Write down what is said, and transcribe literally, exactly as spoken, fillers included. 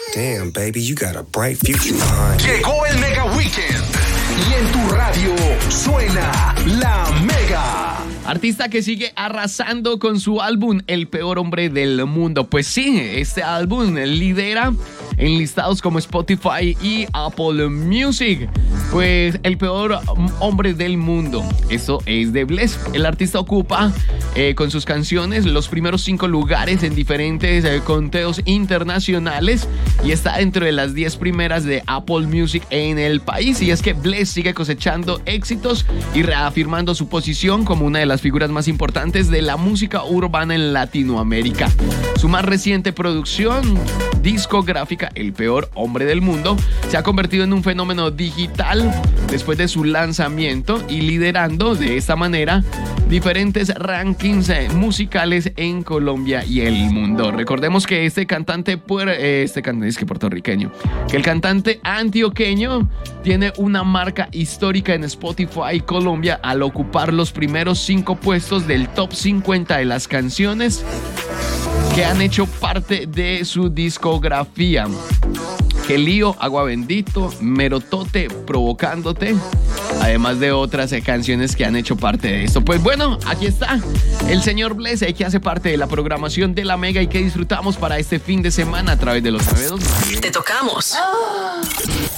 Damn, baby, you got a bright future behind you. Llegó el Mega Weekend y en tu radio suena La Mega. Artista que sigue arrasando con su álbum El Peor Hombre del Mundo. Pues sí, este álbum lidera en listados como Spotify y Apple Music. Pues El Peor Hombre del Mundo. Eso es de Bless. El artista ocupa eh, con sus canciones los primeros cinco lugares en diferentes eh, conteos internacionales y está dentro de las diez primeras de Apple Music en el país. Y es que Bless sigue cosechando éxitos y reafirmando su posición como una de las figuras más importantes de la música urbana en Latinoamérica. Su más reciente producción discográfica, El Peor Hombre del Mundo, se ha convertido en un fenómeno digital después de su lanzamiento y liderando de esta manera diferentes rankings musicales en Colombia y el mundo. Recordemos que este cantante, este cantante es que puertorriqueño, que el cantante antioqueño tiene una marca histórica en Spotify Colombia al ocupar los primeros cinco puestos del top cincuenta de las canciones que han hecho parte de su discografía. Qué lío, Agua Bendito, Merotote, Provocándote, además de otras eh, canciones que han hecho parte de esto. Pues bueno, aquí está el señor Bless, eh, que hace parte de la programación de La Mega y que disfrutamos para este fin de semana a través de los nueve dos. Te tocamos. Oh.